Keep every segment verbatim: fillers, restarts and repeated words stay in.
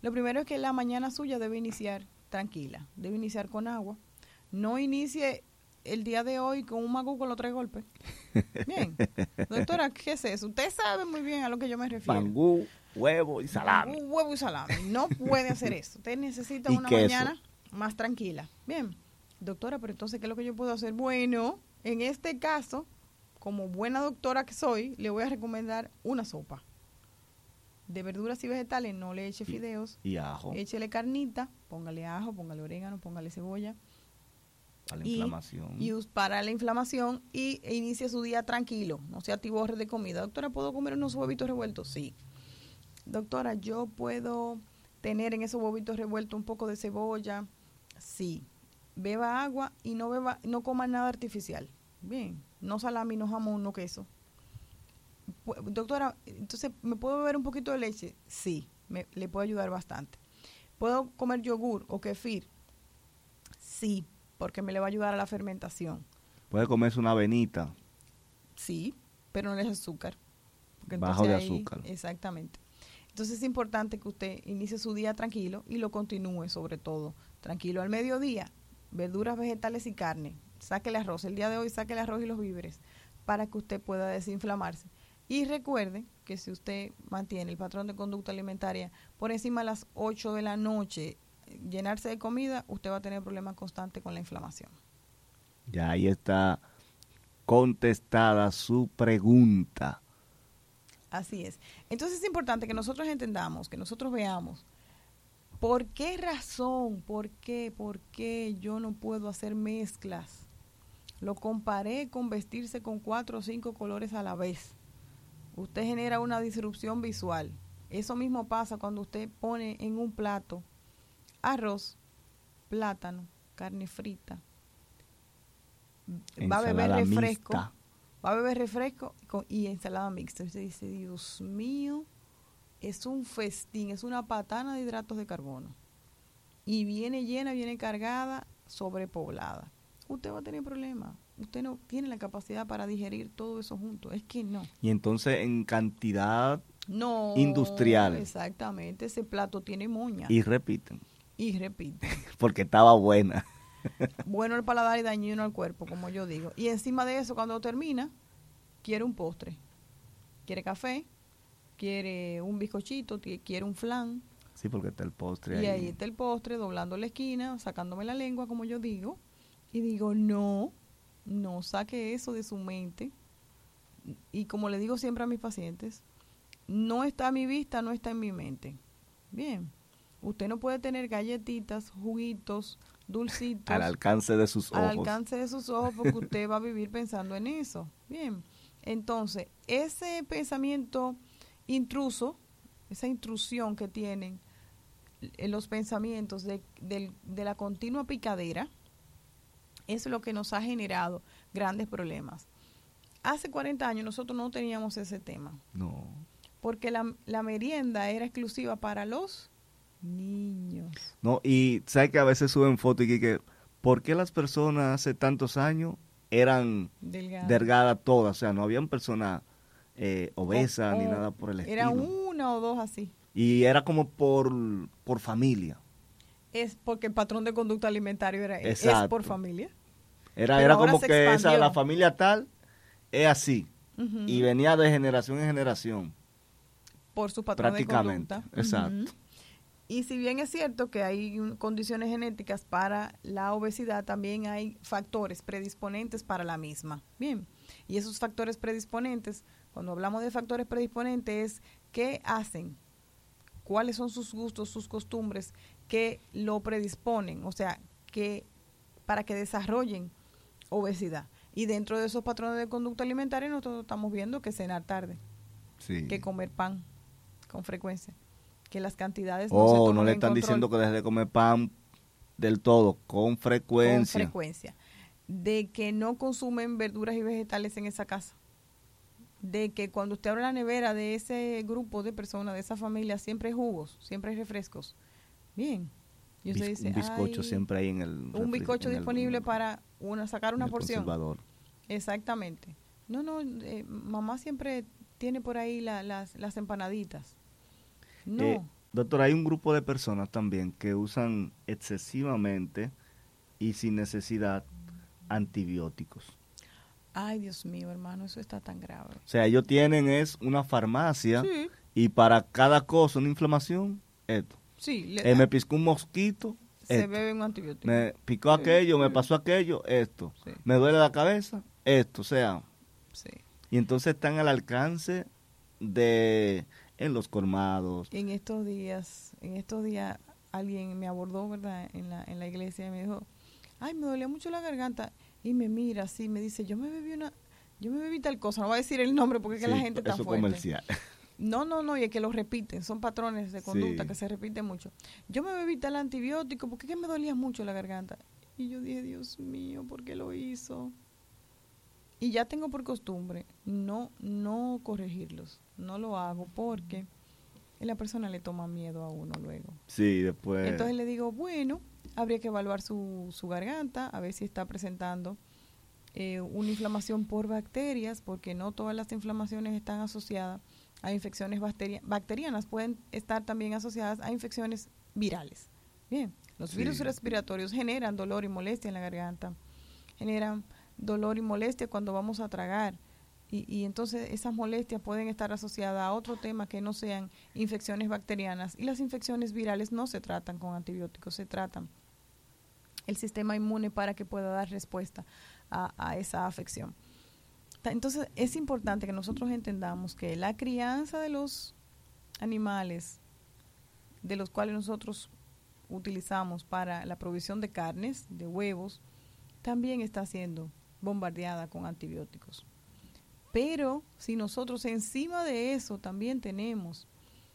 Lo primero es que la mañana suya debe iniciar tranquila, debe iniciar con agua. No inicie el día de hoy con un magú con los tres golpes. Bien. Doctora, ¿qué es eso? Usted sabe muy bien a lo que yo me refiero. Mangú, huevo y salami. Mangú, huevo y salami. No puede hacer eso. Usted necesita Y una queso. mañana más tranquila. Bien. Doctora, pero entonces, ¿qué es lo que yo puedo hacer? Bueno, en este caso, como buena doctora que soy, le voy a recomendar una sopa. De verduras y vegetales, no le eche fideos. Y, y ajo. Échele carnita, póngale ajo, póngale orégano, póngale cebolla. Para la y, inflamación. Y para la inflamación y e inicie su día tranquilo. No se atiborre de comida. Doctora, ¿puedo comer unos huevitos revueltos? Sí. Doctora, ¿yo puedo tener en esos huevitos revueltos un poco de cebolla? Sí. Beba agua y no beba, no coma nada artificial. Bien. No salami, no jamón, no queso. Doctora, entonces, ¿me puedo beber un poquito de leche? Sí, me, le puede ayudar bastante. ¿Puedo comer yogur o kefir? Sí, porque me le va a ayudar a la fermentación. ¿Puede comerse una avenita? Sí, pero no le eche azúcar. Bajo de ahí, azúcar. Exactamente. Entonces es importante que usted inicie su día tranquilo y lo continúe sobre todo. Tranquilo al mediodía, verduras, vegetales y carne. Saque el arroz. El día de hoy saque el arroz y los víveres para que usted pueda desinflamarse. Y recuerde que si usted mantiene el patrón de conducta alimentaria por encima de las ocho de la noche, llenarse de comida, usted va a tener problemas constantes con la inflamación. Ya ahí está contestada su pregunta. Así es. Entonces es importante que nosotros entendamos, que nosotros veamos por qué razón, por qué, por qué yo no puedo hacer mezclas. Lo comparé con vestirse con cuatro o cinco colores a la vez. Usted genera una disrupción visual. Eso mismo pasa cuando usted pone en un plato arroz, plátano, carne frita. Va a beber refresco. Mixta. Va a beber refresco con, y ensalada mixta. Usted dice, Dios mío, es un festín, es una patana de hidratos de carbono. Y viene llena, viene cargada, sobrepoblada. Usted va a tener problemas. Usted no tiene la capacidad para digerir todo eso junto. Es que no. Y entonces en cantidad no, industrial. Exactamente. Ese plato tiene moña. Y repiten. Y repiten. Porque estaba buena. Bueno el paladar y dañino al cuerpo, como yo digo. Y encima de eso, cuando termina, quiere un postre. Quiere café, quiere un bizcochito, quiere un flan. Sí, porque está el postre ahí. Y ahí está el postre, doblando la esquina, sacándome la lengua, como yo digo. Y digo, no, no saque eso de su mente. Y como le digo siempre a mis pacientes, no está a mi vista, no está en mi mente. Bien, usted no puede tener galletitas, juguitos, dulcitos. Al alcance de sus ojos. Al alcance de sus ojos, porque usted va a vivir pensando en eso. Bien, entonces, ese pensamiento intruso, esa intrusión que tienen en los pensamientos de, de, de la continua picadera, es lo que nos ha generado grandes problemas. Hace cuarenta años nosotros no teníamos ese tema. No. Porque la, la merienda era exclusiva para los niños. No, y sabes que a veces suben fotos y que, ¿por qué las personas hace tantos años eran delgadas, delgadas todas? O sea, no habían personas eh, obesas o, ni o nada por el estilo. Era una o dos así. Y era como por, por familia. Es porque el patrón de conducta alimentario era es por familia. Era, era como que esa, la familia tal es así. Uh-huh. Y venía de generación en generación. Por su patrón de conducta. Exacto. Uh-huh. Y si bien es cierto que hay condiciones genéticas para la obesidad, también hay factores predisponentes para la misma. Bien. Y esos factores predisponentes, cuando hablamos de factores predisponentes, es qué hacen, cuáles son sus gustos, sus costumbres que lo predisponen, o sea, que para que desarrollen obesidad. Y dentro de esos patrones de conducta alimentaria nosotros estamos viendo que cenar tarde, sí, que comer pan con frecuencia, que las cantidades no oh, se toman no le están control. Diciendo que deje de comer pan del todo, con frecuencia. Con frecuencia. De que no consumen verduras y vegetales en esa casa. De que cuando usted abre la nevera de ese grupo de personas, de esa familia, siempre hay jugos, siempre hay refrescos. Bien. Y usted Bis, dice, un bizcocho siempre hay en el un bizcocho disponible el, para una sacar una porción. Conservador. Exactamente. No, no, eh, mamá siempre tiene por ahí la, las, las empanaditas. No. Eh, Doctor, hay un grupo de personas también que usan excesivamente y sin necesidad antibióticos. Ay, Dios mío, hermano, eso está tan grave. O sea, ellos tienen es una farmacia sí. y para cada cosa, una inflamación, esto. Sí. Le, eh, me picó un mosquito, se esto. bebe un antibiótico. Me picó sí, aquello, sí. me pasó aquello, esto. Sí. Me duele la cabeza, esto, o sea. Sí. Y entonces están al alcance de, en los colmados. En estos días, en estos días alguien me abordó, ¿verdad? En la, en la iglesia y me dijo, ay, me dolía mucho la garganta. Y me mira así, me dice, yo me bebí una, yo me bebí tal cosa, no voy a decir el nombre porque es sí, que la gente está fuerte. Comercial. No, no, no, y es que lo repiten, son patrones de conducta sí. que se repiten mucho. Yo me bebí tal antibiótico porque es que me dolía mucho la garganta. Y yo dije, Dios mío, ¿por qué lo hizo? Y ya tengo por costumbre no, no corregirlos, no lo hago porque la persona le toma miedo a uno luego. Sí, después. Entonces le digo, bueno, habría que evaluar su, su garganta, a ver si está presentando eh, una inflamación por bacterias, porque no todas las inflamaciones están asociadas a infecciones bacteria, bacterianas, pueden estar también asociadas a infecciones virales. Bien, los sí. virus respiratorios generan dolor y molestia en la garganta, generan dolor y molestia cuando vamos a tragar. Y, y entonces esas molestias pueden estar asociadas a otro tema que no sean infecciones bacterianas. Y las infecciones virales no se tratan con antibióticos, se tratan el sistema inmune para que pueda dar respuesta a, a esa afección. Entonces es importante que nosotros entendamos que la crianza de los animales, de los cuales nosotros utilizamos para la provisión de carnes, de huevos, también está siendo bombardeada con antibióticos. Pero si nosotros encima de eso también tenemos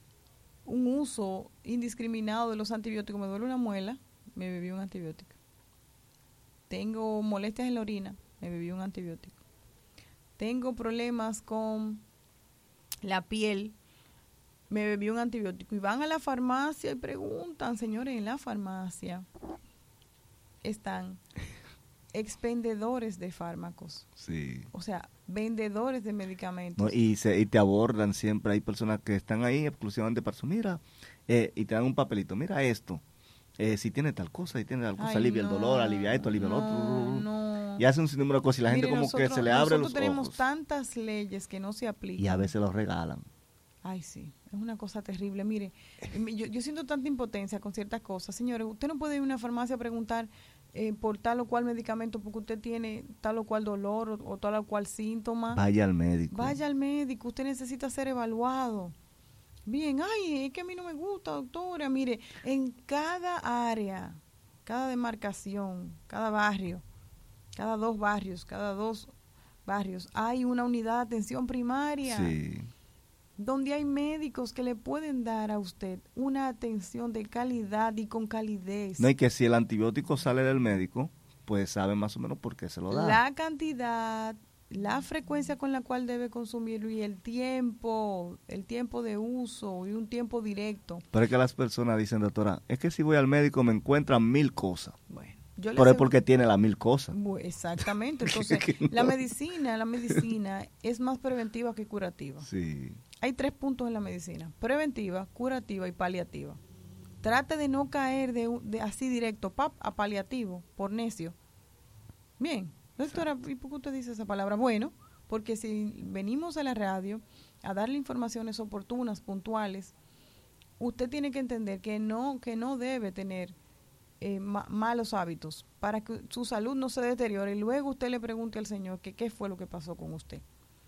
un uso indiscriminado de los antibióticos, me duele una muela, me bebí un antibiótico. Tengo molestias en la orina, me bebí un antibiótico. Tengo problemas con la piel, me bebí un antibiótico. Y van a la farmacia y preguntan, señores, en la farmacia están expendedores de fármacos. Sí. O sea, vendedores de medicamentos. No, y, se, y te abordan siempre. Hay personas que están ahí exclusivamente para eso. Mira, eh, y te dan un papelito. Mira esto. Eh, si tiene tal cosa, si tiene tal cosa, Ay, alivia no, el dolor, alivia esto, alivia no, el otro. No. Y hace un sinnúmero de cosas. Y la Mire, gente como nosotros, que se le abre los ojos. Nosotros tenemos tantas leyes que no se aplican. Y a veces los regalan. Ay, sí, es una cosa terrible. Mire, yo, yo siento tanta impotencia con ciertas cosas. Señores, usted no puede ir a una farmacia a preguntar eh, por tal o cual medicamento porque usted tiene tal o cual dolor o, o tal o cual síntoma. Vaya al médico. Vaya al médico, usted necesita ser evaluado. Bien, ay, es que a mí no me gusta, doctora. Mire, en cada área, cada demarcación, cada barrio, cada dos barrios, cada dos barrios, hay una unidad de atención primaria. Sí. Donde hay médicos que le pueden dar a usted una atención de calidad y con calidez. No, y que si el antibiótico sale del médico, pues sabe más o menos por qué se lo da. La cantidad, la frecuencia con la cual debe consumirlo y el tiempo, el tiempo de uso y un tiempo directo. Pero es que las personas dicen, doctora, es que si voy al médico me encuentran mil cosas. Bueno. Yo Pero es porque tiene las mil cosas. Exactamente. Entonces, no. la medicina, la medicina es más preventiva que curativa. Sí. Hay tres puntos en la medicina: preventiva, curativa y paliativa. Trate de no caer de, de así directo, pap, a paliativo, por necio. Bien, doctora, ¿y por qué usted dice esa palabra? Bueno, porque si venimos a la radio a darle informaciones oportunas, puntuales, usted tiene que entender que no, que no debe tener Eh, ma- malos hábitos para que su salud no se deteriore y luego usted le pregunte al Señor que qué fue lo que pasó con usted.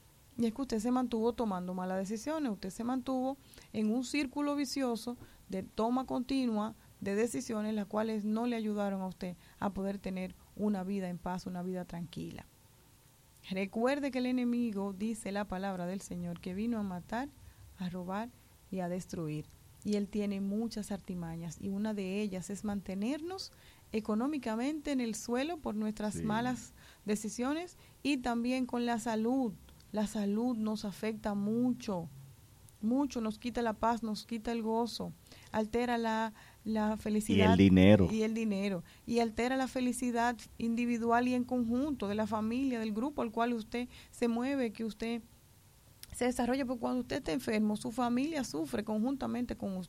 Y es que usted se mantuvo tomando malas decisiones, usted se mantuvo en un círculo vicioso de toma continua de decisiones las cuales no le ayudaron a usted a poder tener una vida en paz, una vida tranquila. Recuerde que el enemigo, dice la palabra del Señor, que vino a matar, a robar y a destruir. Y él tiene muchas artimañas y una de ellas es mantenernos económicamente en el suelo por nuestras sí. malas decisiones y también con la salud. La salud nos afecta mucho, mucho, nos quita la paz, nos quita el gozo, altera la, la felicidad. Y el dinero. Y el dinero. Y altera la felicidad individual y en conjunto de la familia, del grupo al cual usted se mueve, que usted se desarrolla, porque cuando usted está enfermo, su familia sufre conjuntamente con usted.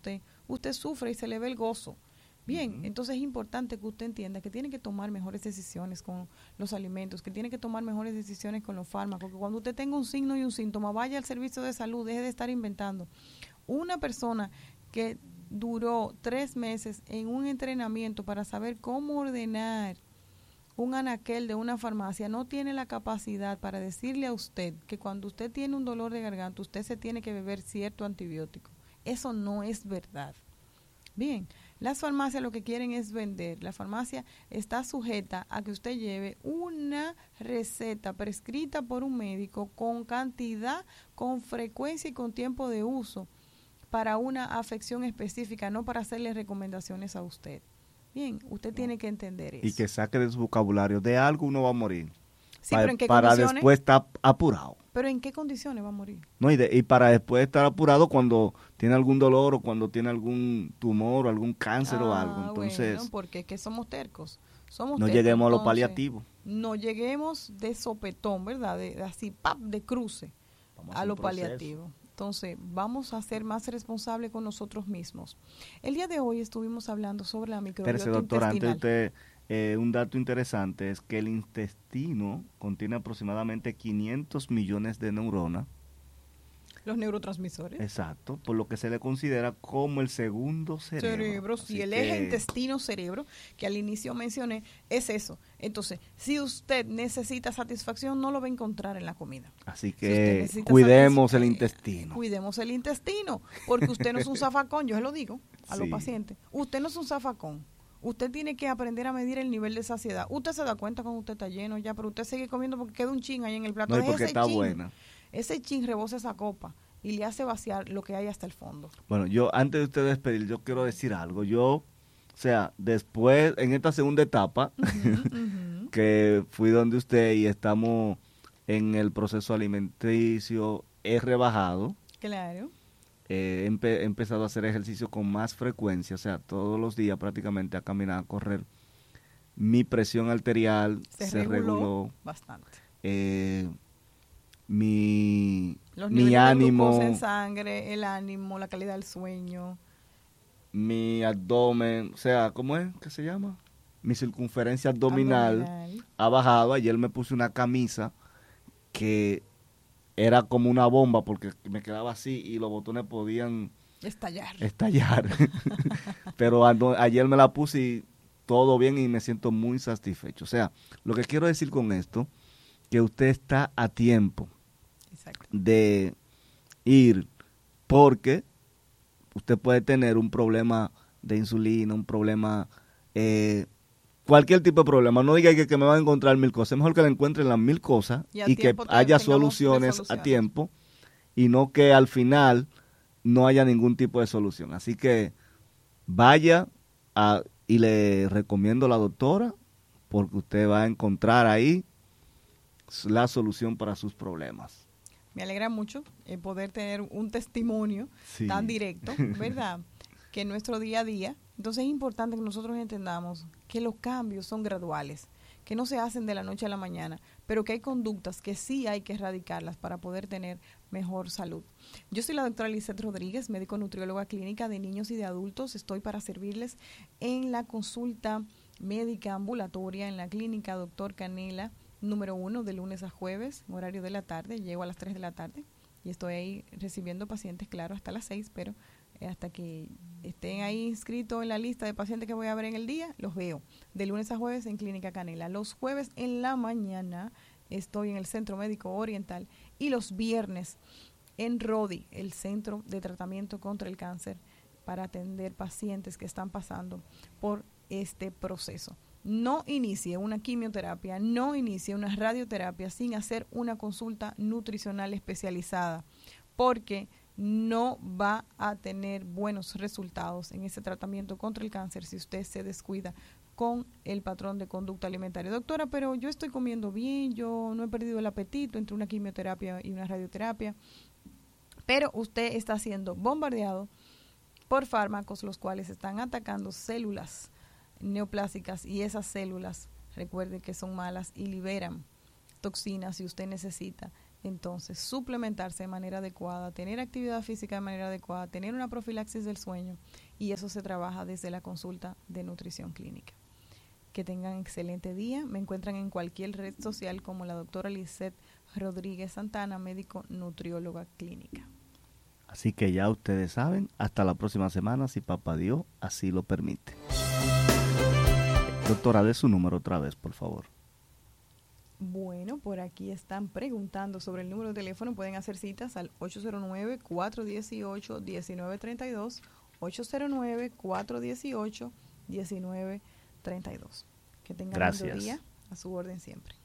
usted sufre y se le ve el gozo. Bien, uh-huh. Entonces es importante que usted entienda que tiene que tomar mejores decisiones con los alimentos, que tiene que tomar mejores decisiones con los fármacos, que cuando usted tenga un signo y un síntoma, vaya al servicio de salud, deje de estar inventando. Una persona que duró tres meses en un entrenamiento para saber cómo ordenar un anaquel de una farmacia no tiene la capacidad para decirle a usted que cuando usted tiene un dolor de garganta, usted se tiene que beber cierto antibiótico. Eso no es verdad. Bien, las farmacias lo que quieren es vender. La farmacia está sujeta a que usted lleve una receta prescrita por un médico con cantidad, con frecuencia y con tiempo de uso para una afección específica, no para hacerle recomendaciones a usted. Bien, usted tiene que entender eso. Y que saque de su vocabulario, de algo uno va a morir. Sí, pa, pero ¿en qué para condiciones? después estar apurado. ¿Pero en qué condiciones va a morir? No, y, de, y para después estar apurado cuando tiene algún dolor o cuando tiene algún tumor o algún cáncer ah, o algo. Entonces, bueno, porque es que somos tercos. Somos no tercos, lleguemos entonces, a lo paliativo. No lleguemos de sopetón, ¿verdad? De, de así, pap, de cruce Vamos a, a lo paliativo. Entonces, vamos a ser más responsables con nosotros mismos. El día de hoy estuvimos hablando sobre la microbiota Pero, doctor, intestinal. Antes de usted, eh, un dato interesante es que el intestino contiene aproximadamente quinientos millones de neuronas. Los neurotransmisores. Exacto, por lo que se le considera como el segundo cerebro. Cerebro, sí, el que... eje intestino-cerebro, que al inicio mencioné, es eso. Entonces, si usted necesita satisfacción, no lo va a encontrar en la comida. Así que si cuidemos el eh, intestino. Cuidemos el intestino, porque usted no es un zafacón, yo se lo digo a sí. los pacientes. Usted no es un zafacón. Usted tiene que aprender a medir el nivel de saciedad. Usted se da cuenta cuando usted está lleno ya, pero usted sigue comiendo porque queda un chin ahí en el plato. No, y porque ese está chin, buena. Ese chin rebosa esa copa y le hace vaciar lo que hay hasta el fondo. Bueno, yo antes de usted despedir, yo quiero decir algo. Yo, o sea, después, en esta segunda etapa, uh-huh, uh-huh. que fui donde usted y estamos en el proceso alimenticio, he rebajado. Claro. Eh, he, empe- he empezado a hacer ejercicio con más frecuencia, o sea, todos los días prácticamente a caminar, a correr. Mi presión arterial se, se reguló, reguló bastante. Eh, mi, Los mi ánimo, de en sangre, el ánimo, la calidad del sueño, mi abdomen, o sea, ¿cómo es que se llama? Mi circunferencia abdominal, abdominal ha bajado. Ayer me puse una camisa que era como una bomba porque me quedaba así y los botones podían estallar. Estallar. Pero ando, ayer me la puse y todo bien y me siento muy satisfecho. O sea, lo que quiero decir con esto, que usted está a tiempo Exacto. de ir porque usted puede tener un problema de insulina, un problema, eh, cualquier tipo de problema. No diga que, que me van a encontrar mil cosas, es mejor que le encuentren las mil cosas y, y que haya soluciones, soluciones a tiempo y no que al final no haya ningún tipo de solución. Así que vaya a, y le recomiendo a la doctora porque usted va a encontrar ahí la solución para sus problemas. Me alegra mucho eh, poder tener un testimonio sí. tan directo, ¿verdad? Que en nuestro día a día. Entonces es importante que nosotros entendamos que los cambios son graduales, que no se hacen de la noche a la mañana, pero que hay conductas que sí hay que erradicarlas para poder tener mejor salud. Yo soy la doctora Lizeth Rodríguez, médico nutrióloga clínica de niños y de adultos. Estoy para servirles en la consulta médica ambulatoria en la clínica Doctor Canela, número uno, de lunes a jueves, en horario de la tarde. Llego a las tres de la tarde y estoy ahí recibiendo pacientes, claro, hasta las seis, pero hasta que estén ahí inscritos en la lista de pacientes que voy a ver en el día, los veo. De lunes a jueves en Clínica Canela. Los jueves en la mañana estoy en el Centro Médico Oriental y los viernes en RODI, el Centro de Tratamiento contra el Cáncer, para atender pacientes que están pasando por este proceso. No inicie una quimioterapia, no inicie una radioterapia sin hacer una consulta nutricional especializada, porque no va a tener buenos resultados en ese tratamiento contra el cáncer si usted se descuida con el patrón de conducta alimentaria. Doctora, pero yo estoy comiendo bien, yo no he perdido el apetito entre una quimioterapia y una radioterapia, pero usted está siendo bombardeado por fármacos los cuales están atacando células neoplásicas y esas células, recuerde que son malas y liberan toxinas y usted necesita Entonces, suplementarse de manera adecuada, tener actividad física de manera adecuada, tener una profilaxis del sueño, y eso se trabaja desde la consulta de nutrición clínica. Que tengan excelente día. Me encuentran en cualquier red social como la doctora Lisette Rodríguez Santana, médico nutrióloga clínica. Así que ya ustedes saben, hasta la próxima semana, si papá Dios así lo permite. Doctora, dé su número otra vez, por favor. Bueno, por aquí están preguntando sobre el número de teléfono. Pueden hacer citas al ocho cero nueve, cuatro uno ocho, uno nueve tres dos, ocho cero nueve, cuatro uno ocho, uno nueve tres dos. Que tengan un buen día, a su orden siempre.